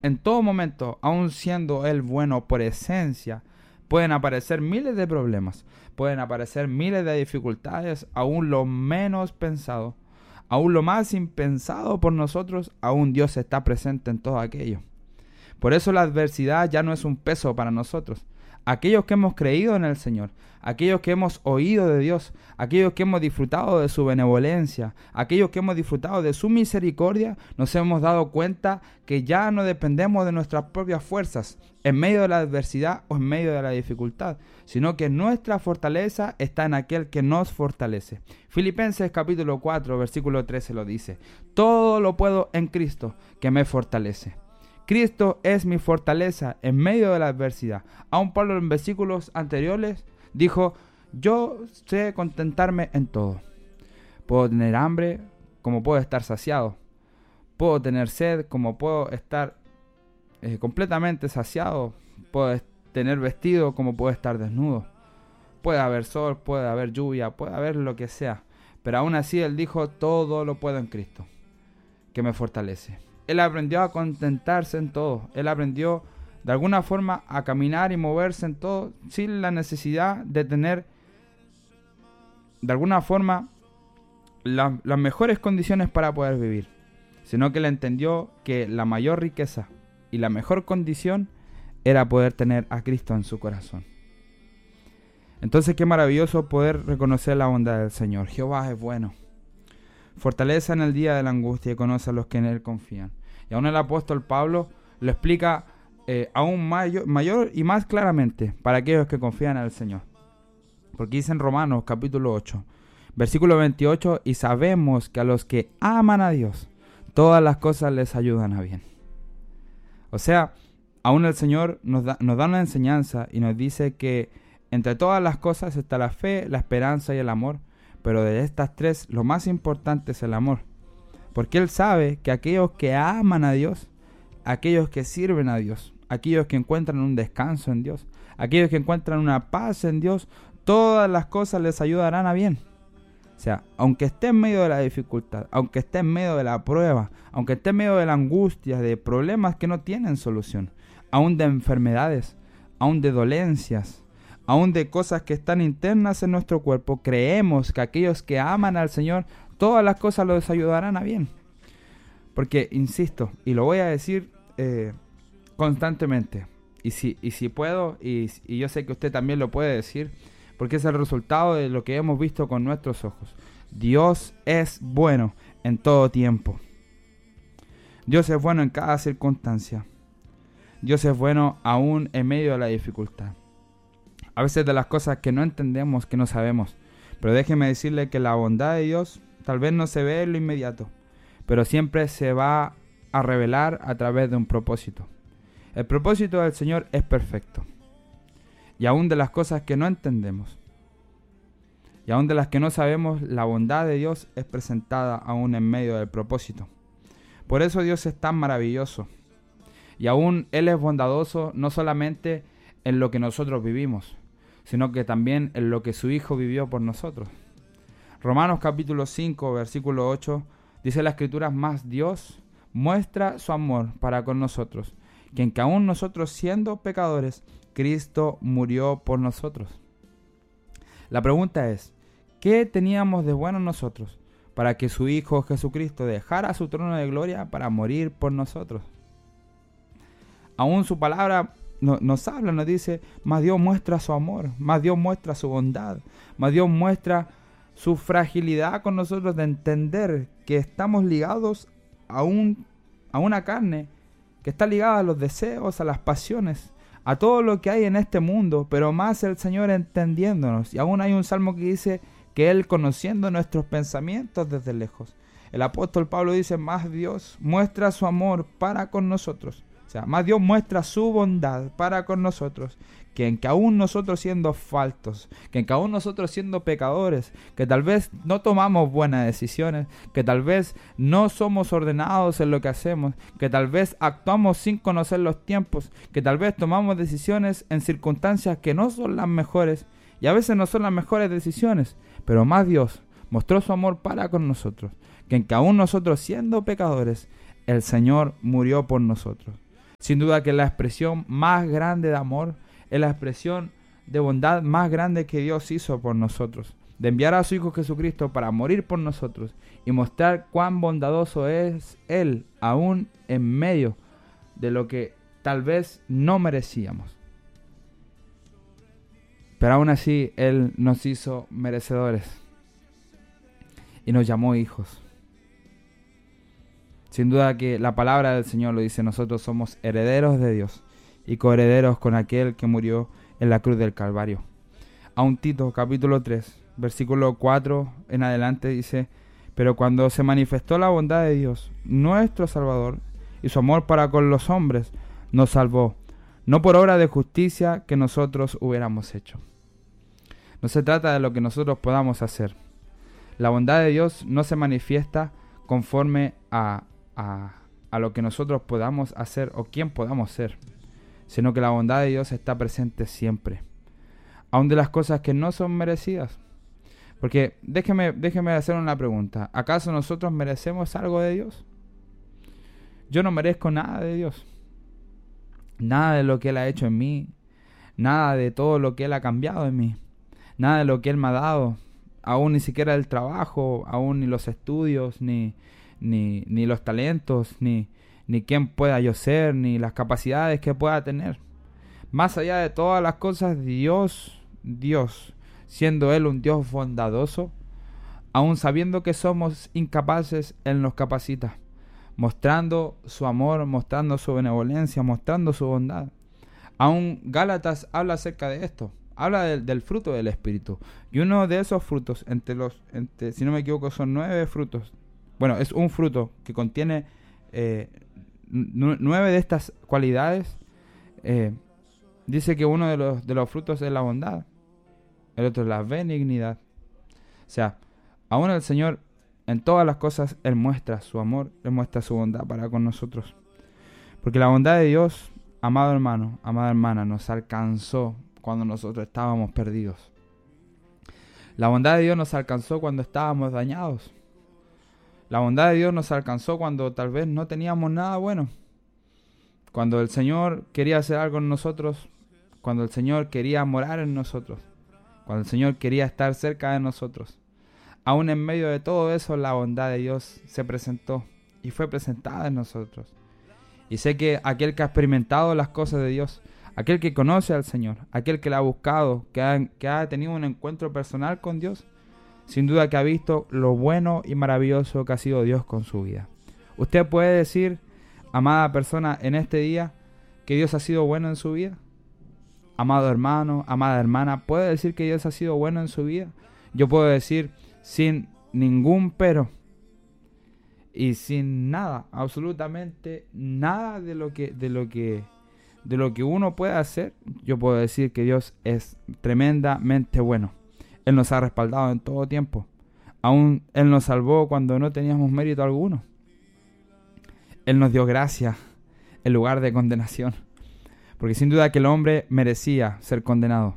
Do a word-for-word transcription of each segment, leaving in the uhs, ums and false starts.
en todo momento, aun siendo Él bueno por esencia, pueden aparecer miles de problemas, pueden aparecer miles de dificultades, aún lo menos pensado, aún lo más impensado por nosotros, aún Dios está presente en todo aquello. Por eso la adversidad ya no es un peso para nosotros. Aquellos que hemos creído en el Señor, aquellos que hemos oído de Dios, aquellos que hemos disfrutado de su benevolencia, aquellos que hemos disfrutado de su misericordia, nos hemos dado cuenta que ya no dependemos de nuestras propias fuerzas en medio de la adversidad o en medio de la dificultad, sino que nuestra fortaleza está en aquel que nos fortalece. Filipenses capítulo cuatro, versículo trece lo dice: todo lo puedo en Cristo que me fortalece. Cristo es mi fortaleza en medio de la adversidad. Aún Pablo en versículos anteriores dijo: yo sé contentarme en todo. Puedo tener hambre como puedo estar saciado. Puedo tener sed como puedo estar eh, completamente saciado. Puedo tener vestido como puedo estar desnudo. Puede haber sol, puede haber lluvia, puede haber lo que sea. Pero aún así él dijo: todo lo puedo en Cristo que me fortalece. Él aprendió a contentarse en todo. Él aprendió de alguna forma a caminar y moverse en todo sin la necesidad de tener de alguna forma la, las mejores condiciones para poder vivir, sino que él entendió que la mayor riqueza y la mejor condición era poder tener a Cristo en su corazón. Entonces qué maravilloso poder reconocer la bondad del Señor. Jehová es bueno. Fortaleza en el día de la angustia y conoce a los que en Él confían. Y aún el apóstol Pablo lo explica eh, aún mayor, mayor y más claramente para aquellos que confían en el Señor. Porque dice en Romanos capítulo ocho, versículo veintiocho: y sabemos que a los que aman a Dios, todas las cosas les ayudan a bien. O sea, aún el Señor nos da, nos da una enseñanza y nos dice que entre todas las cosas está la fe, la esperanza y el amor. Pero de estas tres, lo más importante es el amor. Porque Él sabe que aquellos que aman a Dios, aquellos que sirven a Dios, aquellos que encuentran un descanso en Dios, aquellos que encuentran una paz en Dios, todas las cosas les ayudarán a bien. O sea, aunque esté en medio de la dificultad, aunque esté en medio de la prueba, aunque esté en medio de la angustia, de problemas que no tienen solución, aún de enfermedades, aún de dolencias, aún de cosas que están internas en nuestro cuerpo, creemos que aquellos que aman al Señor, todas las cosas los ayudarán a bien. Porque, insisto, y lo voy a decir eh, constantemente, y si, y si puedo, y, y yo sé que usted también lo puede decir, porque es el resultado de lo que hemos visto con nuestros ojos. Dios es bueno en todo tiempo. Dios es bueno en cada circunstancia. Dios es bueno aún en medio de la dificultad. A veces de las cosas que no entendemos, que no sabemos. Pero déjeme decirle que la bondad de Dios tal vez no se ve en lo inmediato, pero siempre se va a revelar a través de un propósito. El propósito del Señor es perfecto. Y aún de las cosas que no entendemos, y aún de las que no sabemos, la bondad de Dios es presentada aún en medio del propósito. Por eso Dios es tan maravilloso. Y aún Él es bondadoso no solamente en lo que nosotros vivimos, sino que también en lo que su Hijo vivió por nosotros. Romanos capítulo cinco, versículo ocho, dice la Escritura: más Dios muestra su amor para con nosotros, que en que aún nosotros siendo pecadores, Cristo murió por nosotros. La pregunta es: ¿qué teníamos de bueno nosotros para que su Hijo Jesucristo dejara su trono de gloria para morir por nosotros? Aún su palabra nos habla, nos dice: más Dios muestra su amor, más Dios muestra su bondad, más Dios muestra su fragilidad con nosotros, de entender que estamos ligados a, un, a una carne que está ligada a los deseos, a las pasiones, a todo lo que hay en este mundo, pero más el Señor entendiéndonos. Y aún hay un salmo que dice que Él conociendo nuestros pensamientos desde lejos. El apóstol Pablo dice: más Dios muestra su amor para con nosotros. O sea, más Dios muestra su bondad para con nosotros, que en que aún nosotros siendo faltos, que en que aún nosotros siendo pecadores, que tal vez no tomamos buenas decisiones, que tal vez no somos ordenados en lo que hacemos, que tal vez actuamos sin conocer los tiempos, que tal vez tomamos decisiones en circunstancias que no son las mejores, y a veces no son las mejores decisiones, pero más Dios mostró su amor para con nosotros, que en que aún nosotros siendo pecadores, el Señor murió por nosotros. Sin duda que la expresión más grande de amor es la expresión de bondad más grande que Dios hizo por nosotros, de enviar a su Hijo Jesucristo para morir por nosotros y mostrar cuán bondadoso es Él, aún en medio de lo que tal vez no merecíamos. Pero aún así Él nos hizo merecedores y nos llamó hijos. Sin duda que la palabra del Señor lo dice, nosotros somos herederos de Dios y coherederos con aquel que murió en la cruz del Calvario. Aún Tito capítulo tres, versículo cuatro en adelante dice, pero cuando se manifestó la bondad de Dios, nuestro Salvador, y su amor para con los hombres, nos salvó, no por obra de justicia que nosotros hubiéramos hecho. No se trata de lo que nosotros podamos hacer. La bondad de Dios no se manifiesta conforme a, a, a lo que nosotros podamos hacer o quién podamos ser, sino que la bondad de Dios está presente siempre, aun de las cosas que no son merecidas. Porque déjeme, déjeme hacer una pregunta. ¿Acaso nosotros merecemos algo de Dios? Yo no merezco nada de Dios. Nada de lo que Él ha hecho en mí. Nada de todo lo que Él ha cambiado en mí. Nada de lo que Él me ha dado. Aún ni siquiera el trabajo, aún ni los estudios, ni, ni, ni los talentos, ni, ni quién pueda yo ser, ni las capacidades que pueda tener. Más allá de todas las cosas, Dios, Dios, siendo Él un Dios bondadoso, aun sabiendo que somos incapaces, Él nos capacita, mostrando su amor, mostrando su benevolencia, mostrando su bondad. Aún Gálatas habla acerca de esto, habla del, del fruto del Espíritu. Y uno de esos frutos, entre los, entre, si no me equivoco, son nueve frutos. Bueno, es un fruto que contiene eh, nueve de estas cualidades. Eh, dice que uno de los, de los frutos es la bondad. El otro es la benignidad. O sea, aún el Señor, en todas las cosas, Él muestra su amor, Él muestra su bondad para con nosotros. Porque la bondad de Dios, amado hermano, amada hermana, nos alcanzó cuando nosotros estábamos perdidos. La bondad de Dios nos alcanzó cuando estábamos dañados. La bondad de Dios nos alcanzó cuando tal vez no teníamos nada bueno. Cuando el Señor quería hacer algo en nosotros, cuando el Señor quería morar en nosotros, cuando el Señor quería estar cerca de nosotros. Aún en medio de todo eso, la bondad de Dios se presentó y fue presentada en nosotros. Y sé que aquel que ha experimentado las cosas de Dios, aquel que conoce al Señor, aquel que la ha buscado, que ha, que ha tenido un encuentro personal con Dios, sin duda que ha visto lo bueno y maravilloso que ha sido Dios con su vida. Usted puede decir, amada persona, en este día, que Dios ha sido bueno en su vida. Amado hermano, amada hermana, ¿puede decir que Dios ha sido bueno en su vida? Yo puedo decir sin ningún pero y sin nada, absolutamente nada de lo que de lo que de lo que uno puede hacer, yo puedo decir que Dios es tremendamente bueno. Él nos ha respaldado en todo tiempo. Aún Él nos salvó cuando no teníamos mérito alguno. Él nos dio gracia en lugar de condenación. Porque sin duda que el hombre merecía ser condenado.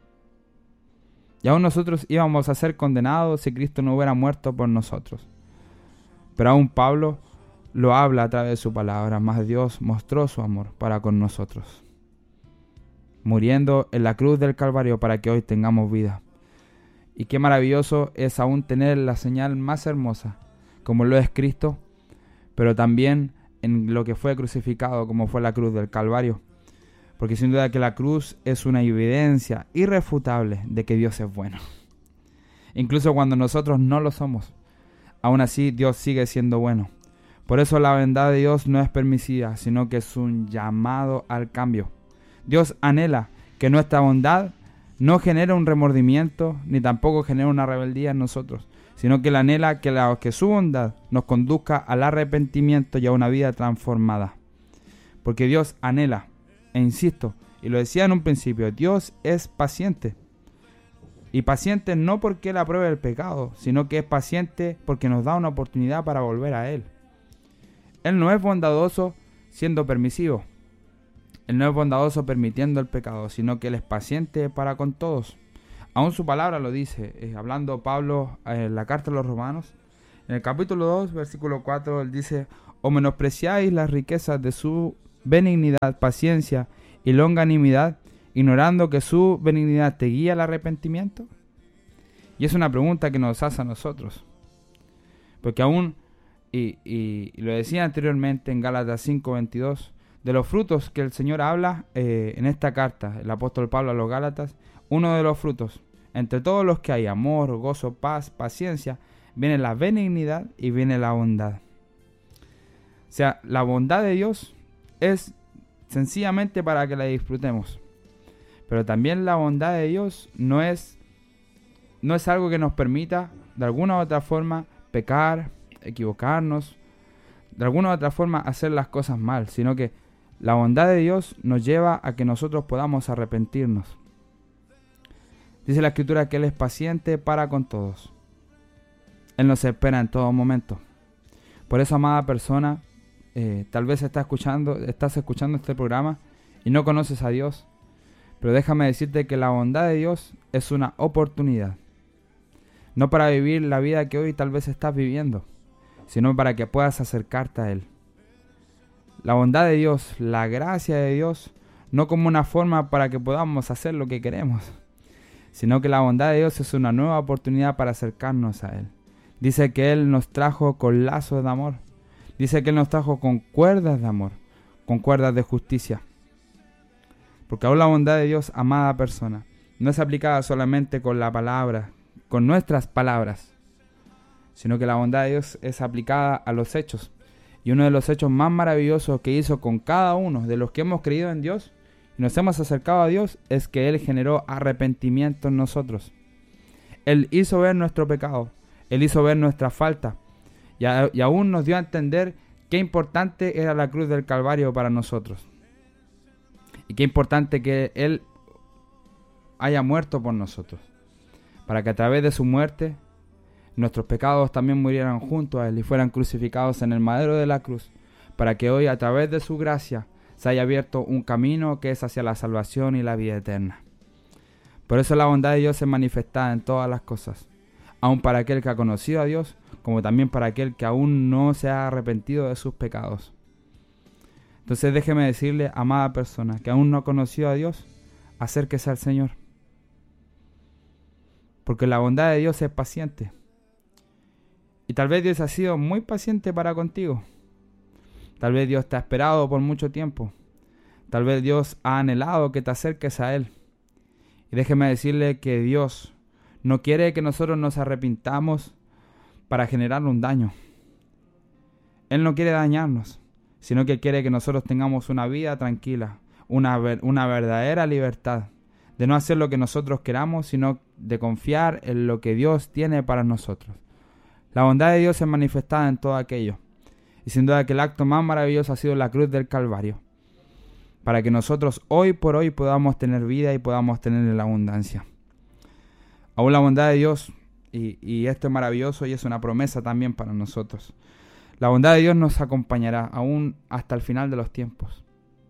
Y aún nosotros íbamos a ser condenados si Cristo no hubiera muerto por nosotros. Pero aún Pablo lo habla a través de su palabra, más Dios mostró su amor para con nosotros, muriendo en la cruz del Calvario para que hoy tengamos vida. Y qué maravilloso es aún tener la señal más hermosa, como lo es Cristo, pero también en lo que fue crucificado, como fue la cruz del Calvario. Porque sin duda que la cruz es una evidencia irrefutable de que Dios es bueno. Incluso cuando nosotros no lo somos, aún así Dios sigue siendo bueno. Por eso la bondad de Dios no es permisiva, sino que es un llamado al cambio. Dios anhela que nuestra bondad no genere un remordimiento, ni tampoco genere una rebeldía en nosotros, sino que Él anhela que, la, que su bondad nos conduzca al arrepentimiento y a una vida transformada. Porque Dios anhela, e insisto, y lo decía en un principio, Dios es paciente. Y paciente no porque Él apruebe el pecado, sino que es paciente porque nos da una oportunidad para volver a Él. Él no es bondadoso siendo permisivo. Él no es bondadoso permitiendo el pecado, sino que Él es paciente para con todos. Aún su palabra lo dice, eh, hablando Pablo en eh, la carta a los Romanos, en el capítulo dos, versículo cuatro, él dice: ¿o menospreciáis las riquezas de su benignidad, paciencia y longanimidad, ignorando que su benignidad te guía al arrepentimiento? Y es una pregunta que nos hace a nosotros. Porque aún, y, y, y lo decía anteriormente en Gálatas cinco veintidós, de los frutos que el Señor habla eh, en esta carta, el apóstol Pablo a los Gálatas, uno de los frutos, entre todos los que hay amor, gozo, paz, paciencia, viene la benignidad y viene la bondad. O sea, la bondad de Dios es sencillamente para que la disfrutemos. Pero también la bondad de Dios no es, no es algo que nos permita de alguna u otra forma pecar, equivocarnos, de alguna u otra forma hacer las cosas mal, sino que la bondad de Dios nos lleva a que nosotros podamos arrepentirnos. Dice la Escritura que Él es paciente para con todos. Él nos espera en todo momento. Por eso, amada persona, eh, tal vez está escuchando, estás escuchando este programa y no conoces a Dios. Pero déjame decirte que la bondad de Dios es una oportunidad. No para vivir la vida que hoy tal vez estás viviendo, sino para que puedas acercarte a Él. La bondad de Dios, la gracia de Dios, no como una forma para que podamos hacer lo que queremos, sino que la bondad de Dios es una nueva oportunidad para acercarnos a Él. Dice que Él nos trajo con lazos de amor. Dice que Él nos trajo con cuerdas de amor, con cuerdas de justicia. Porque aún la bondad de Dios, amada persona, no es aplicada solamente con la palabra, con nuestras palabras, sino que la bondad de Dios es aplicada a los hechos. Y uno de los hechos más maravillosos que hizo con cada uno de los que hemos creído en Dios y nos hemos acercado a Dios es que Él generó arrepentimiento en nosotros. Él hizo ver nuestro pecado, Él hizo ver nuestra falta y, a, y aún nos dio a entender qué importante era la cruz del Calvario para nosotros. Y qué importante que Él haya muerto por nosotros, para que a través de su muerte nuestros pecados también murieran junto a Él y fueran crucificados en el madero de la cruz, para que hoy a través de su gracia se haya abierto un camino que es hacia la salvación y la vida eterna. Por eso la bondad de Dios es manifestada en todas las cosas, aun para aquel que ha conocido a Dios, como también para aquel que aún no se ha arrepentido de sus pecados. Entonces déjeme decirle, amada persona, que aún no ha conocido a Dios, acérquese al Señor. Porque la bondad de Dios es paciente. Y tal vez Dios ha sido muy paciente para contigo. Tal vez Dios te ha esperado por mucho tiempo. Tal vez Dios ha anhelado que te acerques a Él. Y déjeme decirle que Dios no quiere que nosotros nos arrepintamos para generar un daño. Él no quiere dañarnos, sino que quiere que nosotros tengamos una vida tranquila, una, ver, una verdadera libertad, de no hacer lo que nosotros queramos, sino de confiar en lo que Dios tiene para nosotros. La bondad de Dios es manifestada en todo aquello. Y sin duda que el acto más maravilloso ha sido la cruz del Calvario, para que nosotros hoy por hoy podamos tener vida y podamos tener la abundancia. Aún la bondad de Dios, y, y esto es maravilloso y es una promesa también para nosotros. La bondad de Dios nos acompañará aún hasta el final de los tiempos.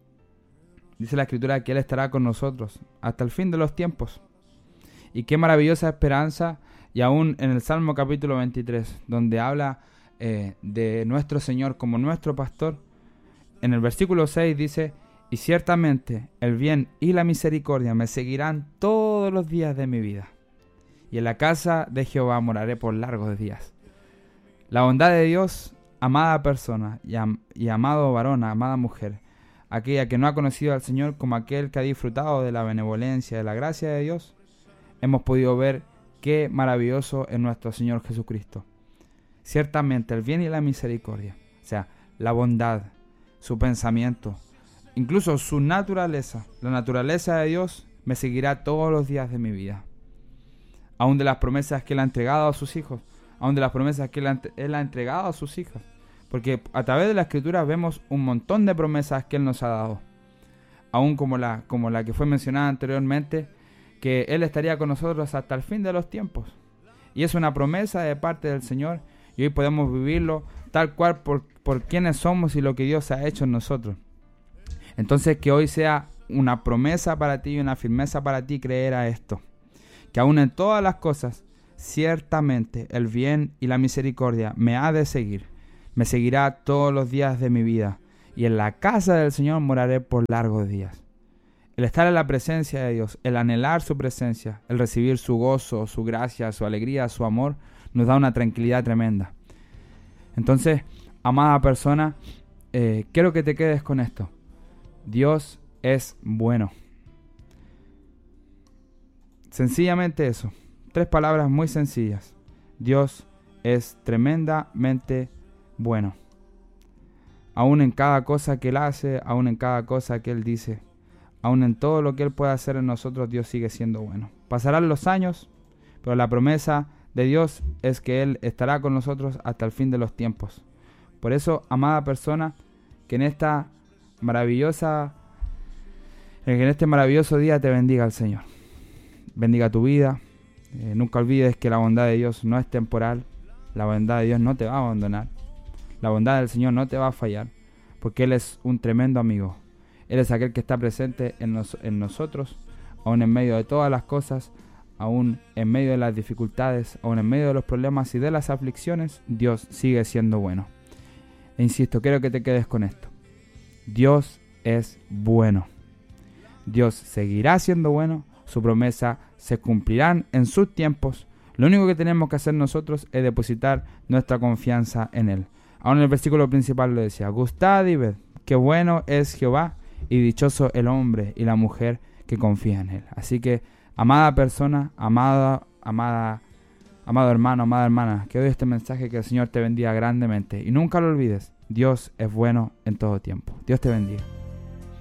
Dice la Escritura que Él estará con nosotros hasta el fin de los tiempos. Y qué maravillosa esperanza. Y aún en el Salmo capítulo veintitrés, donde habla eh, de nuestro Señor como nuestro pastor, en el versículo seis dice: y ciertamente el bien y la misericordia me seguirán todos los días de mi vida, y en la casa de Jehová moraré por largos días. La bondad de Dios, amada persona y, am- y amado varón, amada mujer, aquella que no ha conocido al Señor como aquel que ha disfrutado de la benevolencia, de la gracia de Dios, hemos podido ver qué maravilloso es nuestro Señor Jesucristo. Ciertamente el bien y la misericordia, o sea, la bondad, su pensamiento, incluso su naturaleza, la naturaleza de Dios, me seguirá todos los días de mi vida. Aún de las promesas que Él ha entregado a sus hijos, aún de las promesas que Él ha, él ha entregado a sus hijas. Porque a través de la Escritura vemos un montón de promesas que Él nos ha dado. Aún como la, como la que fue mencionada anteriormente, que Él estaría con nosotros hasta el fin de los tiempos. Y es una promesa de parte del Señor, y hoy podemos vivirlo tal cual por, por quienes somos y lo que Dios ha hecho en nosotros. Entonces que hoy sea una promesa para ti y una firmeza para ti creer a esto. Que aún en todas las cosas, ciertamente el bien y la misericordia me ha de seguir. Me seguirá todos los días de mi vida. y en la casa del Señor moraré por largos días. El estar en la presencia de Dios, el anhelar su presencia, el recibir su gozo, su gracia, su alegría, su amor, nos da una tranquilidad tremenda. Entonces, amada persona, eh, quiero que te quedes con esto. Dios es bueno. Sencillamente eso. Tres palabras muy sencillas. Dios es tremendamente bueno. Aún en cada cosa que Él hace, aún en cada cosa que Él dice, aún en todo lo que Él puede hacer en nosotros, Dios sigue siendo bueno. Pasarán los años, pero la promesa de Dios es que Él estará con nosotros hasta el fin de los tiempos. Por eso, amada persona, que en esta maravillosa, que en este maravilloso día te bendiga el Señor. Bendiga tu vida. Eh, nunca olvides que la bondad de Dios no es temporal. La bondad de Dios no te va a abandonar. La bondad del Señor no te va a fallar, porque Él es un tremendo amigo. Él es aquel que está presente en, nos, en nosotros, aún en medio de todas las cosas, aún en medio de las dificultades, aún en medio de los problemas y de las aflicciones. Dios sigue siendo bueno. E insisto, quiero que te quedes con esto. Dios es bueno. Dios seguirá siendo bueno. Su promesa se cumplirán en sus tiempos. Lo único que tenemos que hacer nosotros es depositar nuestra confianza en Él. Aún en el versículo principal lo decía: gustad y ved, qué bueno es Jehová, y dichoso el hombre y la mujer que confía en Él. Así que, amada persona, amada, amada, amado hermano, amada hermana, que doy este mensaje, que el Señor te bendiga grandemente. Y nunca lo olvides, Dios es bueno en todo tiempo. Dios te bendiga.